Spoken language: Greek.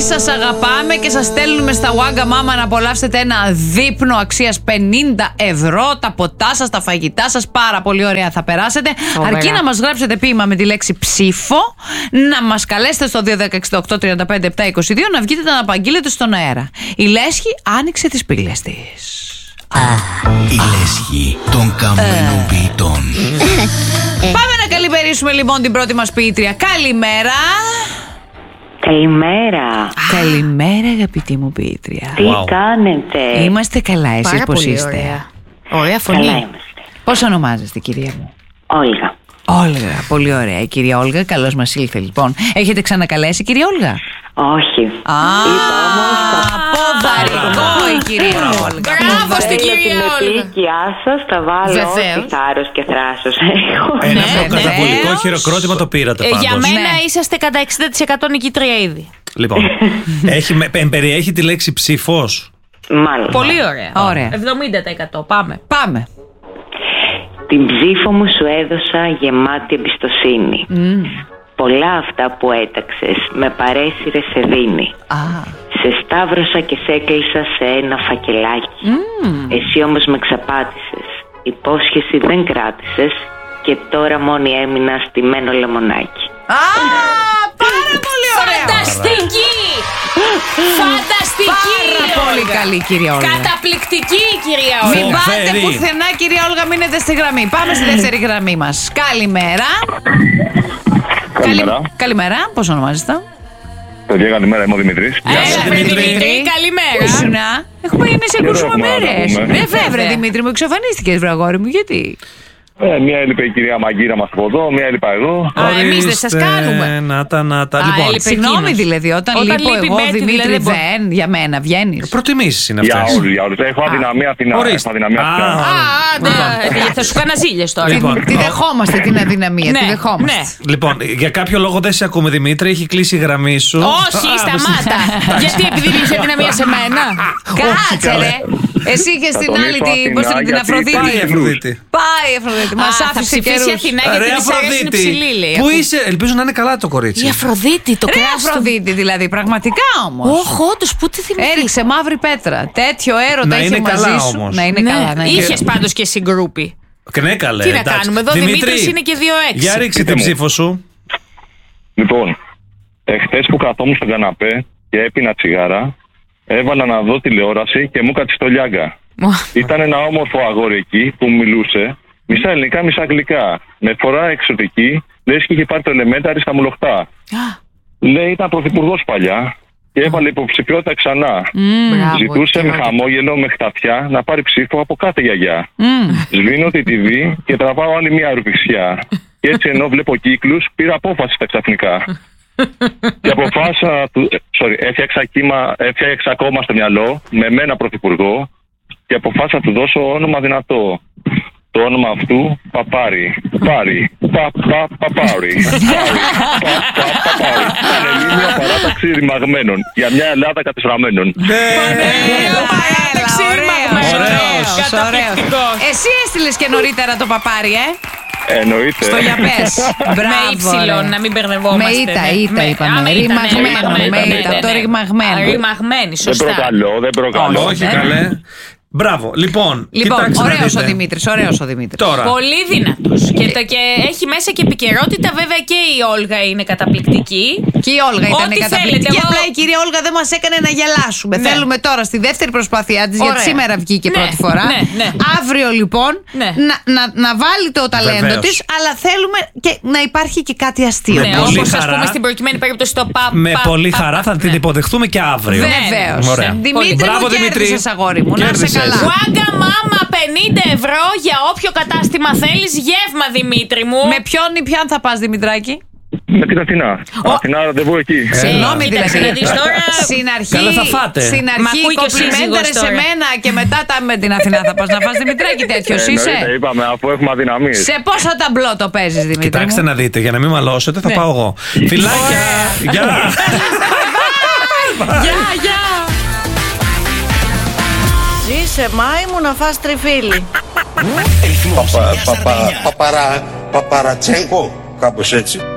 Εμείς σας αγαπάμε και σας στέλνουμε στα Wagga Mama να απολαύσετε ένα δείπνο αξίας 50 ευρώ. Τα ποτά σας, τα φαγητά σας, πάρα πολύ ωραία θα περάσετε. Αρκεί να μας γράψετε ποίημα με τη λέξη ψήφο, να μας καλέσετε στο 210-68-35-7-22 να βγείτε να απαγγείλετε στον αέρα. Η Λέσχη άνοιξε τις πύλες της. Η Λέσχη των καμένων ποιητών. Πάμε να καλημερίσουμε λοιπόν την πρώτη μας ποιήτρια. Καλημέρα. Καλημέρα. Καλημέρα αγαπητή μου ποιήτρια. Τι κάνετε? Είμαστε καλά, εσείς πώς είστε? Ωραία φωνή. Καλά είμαστε. Πώς ονομάζεστε κυρία μου? Όλγα. Όλγα, πολύ ωραία η κυρία Όλγα, καλώς μας ήλθε λοιπόν. Έχετε ξανακαλέσει κυρία Όλγα? Όχι. Ποδαρικό η κυρία Όλγα. Μπράβο στην κυρία Όλγα. Την Όλγα. επίοικιά σας θα βάλω Βεβαίως. ό,τι θάρρος και θράσος έχω. Ένα Ναι, προκαταβολικό βεβαίως. χειροκρότημα το πήρατε πάντως. Για μένα Ναι. είσαστε κατά 60% νικήτρια ήδη. Λοιπόν, περιέχει τη λέξη ψήφος. Μάλιστα. Πολύ ωραία. Ωραία. 70%. Πάμε. Πάμε. Την ψήφο μου σου έδωσα γεμάτη εμπιστοσύνη. Πολλά αυτά που έταξες με παρέσυρες σε δίνει. Σε σταύρωσα και σε έκλεισα σε ένα φακελάκι. Εσύ όμως με ξαπάτησες. Υπόσχεση δεν κράτησες και τώρα μόνη έμεινα στημένο λεμονάκι. Πάρα πολύ ωραία. Φανταστική! Φανταστική! Πάρα πολύ καλή κυρία Όλγα. Καταπληκτική η κυρία Μην Όλγα. πάτε Φοβερή. πουθενά κυρία Όλγα, μείνετε στη γραμμή. Πάμε στη δεύτερη γραμμή μας. Καλημέρα. Καλημέρα. Καλημέρα, πώς ονομάζεστε? Παιδιά, καλημέρα, είμαι ο Δημήτρης. Έλα, σου, βρε Δημήτρη. Δημήτρη, καλημέρα. Ήσουνα. Έχουμε γίνει σε ακούσουμε έχουμε να μέρες. πούμε. Βέβαια, βρε Βέβαια. Δημήτρη μου, εξαφανίστηκες βρε αγόρι μου, γιατί? Μία έλειπε η κυρία Μαγκύρα μας από εδώ, μία έλειπα εγώ. Α, εμείς δεν σας κάνουμε. Να τα. Λοιπόν, έλειπε. Συγγνώμη εκείνος. δηλαδή, όταν Όταν λείπω λείπει εγώ, Μπέτη, Δημήτρη, δηλαδή, δεν δεν, για μένα βγαίνεις. προτιμήσεις είναι Για αυτές. όλους, για όλους. Έχω αδυναμία Αθηνά. Ορίστε. Έχω αδυναμία Αθηνά. Ναι, θα σου κάνα ζήλιες τώρα. Λοιπόν, Τη δεχόμαστε την αδυναμία, τη Ναι, δεχόμαστε. ναι. Λοιπόν, για κάποιο λόγο δεν σε ακούμε, Δημήτρη, έχει κλείσει η γραμμή σου. Όχι, σταμάτα. Γιατί επειδή είσαι αδυναμία σε μένα. Κάτσε ρε. Εσύ είχες Θα την τον άλλη, ήρθω την Αθηνά, την γιατί Αφροδίτη. Πάει η Αφροδίτη. Πάει η Αφροδίτη, μας Θα άφησε ψηφίσει η καιρούς. Αθηνά γιατί Ρε της αρέσει είναι ψηλή, λέει. Πού είσαι, ελπίζω να είναι καλά το κορίτσι. Η Αφροδίτη, το Ρε κράτος του. Αφροδίτη δηλαδή, πραγματικά όμως. Όχι, όντως, πού τη θυμηθείς. Έριξε μαύρη πέτρα. Τέτοιο έρωτα Να είχε είναι μαζί καλά σου. όμως. Να είναι καλά. να είναι Είχες καλά. πάντως και εσύ γκρούπι. Και ναι, καλέ. Τι να εντάξει. κάνουμε, εδώ Δημήτρη, Δημήτρης είναι και 2-6. Για ρίξε την Πείτε μου. ψήφο σου. Λοιπόν, εχθές που καθόμουν στον καναπέ και έπινα τσιγάρα, έβαλα να δω τηλεόραση και μου κάτσε το λιάγκα. Ήταν ένα όμορφο αγόρι εκεί που μιλούσε μισά ελληνικά, μισά αγγλικά. Με φορά εξωτική, λες και είχε πάρει το ελεμένταρι στα μουλοχτά. Λέει ήταν πρωθυπουργός παλιά και έβαλε υποψηφιότητα ξανά. Ζητούσε με χαμόγελο, με χταφιά να πάρει ψήφο από κάθε γιαγιά. Σβήνω τη TV και τραβάω άλλη μια ρουφιξιά. Και έτσι ενώ βλέπω κύκλους, πήρα απόφαση στα ξαφνικά. Και αποφάσισα, έφτιαξα κόμμα στο μυαλό με μένα πρωθυπουργό και αποφάσισα να του δώσω όνομα δυνατό. Το όνομα αυτού Παπάρι. Παπάρι. Παπάρι. Πανελλήνια παράταξη ρημαγμένων. Για μια Ελλάδα κατεστραμμένων. Παράταξη ρημαγμένων. Ωραίος. Καταπληκτικός. Εσύ έστειλες και νωρίτερα το παπάρι, Εννοείται. Στο για πες. Με ύψιλον, να μην μπερδευόμαστε. Με ήττα είπαμε. Ρημαγμένο. Το ρημαγμένο. Ρημαγμένη, Δεν σωστά. προκαλώ. Όχι, καλέ. Μπράβο. Λοιπόν, κοιτάξτε να ωραίος ο δείτε. Δημήτρης, ωραίος ο Δημήτρης. Τώρα. Πολύ δυνατός. Και έχει μέσα και επικαιρότητα. Βέβαια και η Όλγα είναι καταπληκτική. Και η Όλγα ήταν Ό,τι καταπληκτική. θέλετε, Απλά εγώ- η κυρία Όλγα δεν μας έκανε να γελάσουμε. Ναι. Θέλουμε τώρα στη δεύτερη προσπάθειά της, γιατί Ωραία. σήμερα βγήκε Ναι, πρώτη φορά. ναι. Αύριο λοιπόν Ναι. να βάλει το ταλέντο Βεβαίως. της, αλλά θέλουμε και να υπάρχει και κάτι αστείο. Με Ναι, πολύ όπως ας χαρά. πούμε στην προκειμένη περίπτωση το παπ. Με πολύ χαρά θα την υποδεχτούμε και αύριο. Βεβαίως. Ωραία. Δημήτρη Μπράβο, μου, Δημήτρη. κέρδισες αγόρι μου. Να είσαι Κέρδισες. καλά. Wagga Mama 50 ευρώ για όποιο κατάστημα θέλεις. Γεύμα, Δημήτρη μου. Με ποιον ή ποιαν θα πας, Δημητράκη? Με την Αθηνά. Αθηνά ραντεβού εκεί. Συγγνώμη Κοίταξε δηλαδή. να δεις τώρα. Στην αρχή, Καλά θα φάτε. στην Μ' αρχή ακούει και ο κομπλιμένταρες σύζυγος σε τώρα. μένα και μετά με την Αθηνά θα πας να φας, Δημητράκη, τέτοιος είσαι. Εννοείται, είπαμε, αφού έχουμε αδυναμίες. Σε πόσα ταμπλό το παίζεις, Δημήτρη? Κοιτάξτε μου? να δείτε, για να μην μαλώσετε θα πάω εγώ. Φιλάκια! Γεια! Γεια. Ζήσε Μάη μου να φας τριφύλι. Παπαρατσέγκο, κάπως έτσι.